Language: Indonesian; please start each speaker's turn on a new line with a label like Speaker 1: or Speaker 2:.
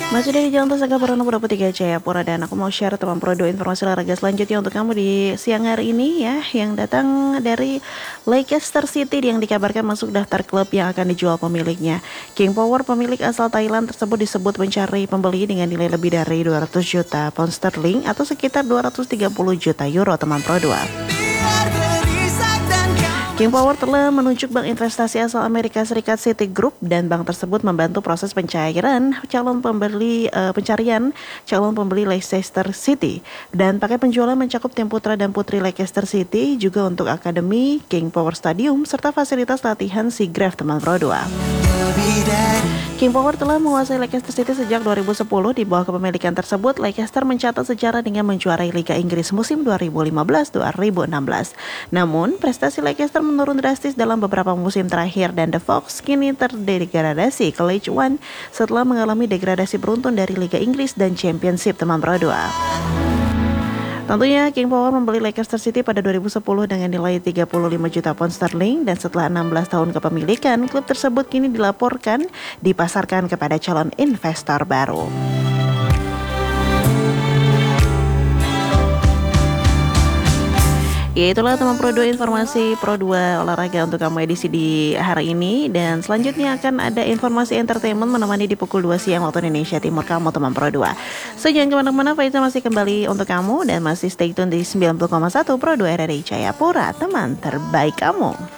Speaker 1: Masih dari Jalan Tersangka Purana Pura Tiga Jayapura, dan aku mau share teman Pro 2 informasi olahraga selanjutnya untuk kamu di siang hari ini ya, yang datang dari Leicester City yang dikabarkan masuk daftar klub yang akan dijual pemiliknya. King Power, pemilik asal Thailand tersebut, disebut mencari pembeli dengan nilai lebih dari 200 juta pound sterling atau sekitar 230 juta euro teman Pro 2. King Power telah menunjuk bank investasi asal Amerika Serikat Citigroup, dan bank tersebut membantu proses pencarian calon pembeli Leicester City. Dan paket penjualan mencakup tim putra dan putri Leicester City, juga untuk akademi King Power Stadium serta fasilitas latihan Seagrave teman Pro 2. King Power telah menguasai Leicester City sejak 2010. Di bawah kepemilikan tersebut, Leicester mencatat sejarah dengan menjuarai Liga Inggris musim 2015-2016. Namun, prestasi Leicester menurun drastis dalam beberapa musim terakhir, dan The Fox kini terdegradasi ke League One setelah mengalami degradasi beruntun dari Liga Inggris dan Championship teman Pro 2. Tentunya King Power membeli Leicester City pada 2010 dengan nilai 35 juta pound sterling, dan setelah 16 tahun kepemilikan, klub tersebut kini dilaporkan dipasarkan kepada calon investor baru. Ya, itulah teman Pro 2 informasi Pro 2 olahraga untuk kamu edisi di hari ini, dan selanjutnya akan ada informasi entertainment menemani di pukul 2 siang waktu Indonesia Timur kamu teman Pro 2. So jangan kemana-mana, Faiza masih kembali untuk kamu dan masih stay tune di 90,1 Pro 2 RRI Jayapura, teman terbaik kamu.